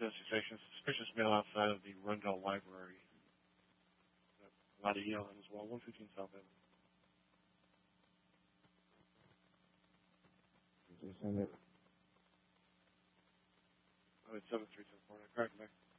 Tennessee Station. Suspicious male outside of the Rundell Library. A lot of yelling as well. 115 South Avenue. Send it. Oh, it's 737. Correct, back.